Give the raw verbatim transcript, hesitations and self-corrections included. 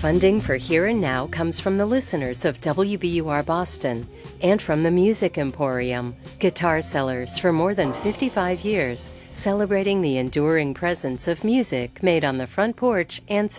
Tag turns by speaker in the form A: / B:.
A: Funding for Here and Now comes from the listeners of W B U R Boston and from the Music Emporium, guitar sellers for more than fifty-five years, celebrating the enduring presence of music made on the front porch and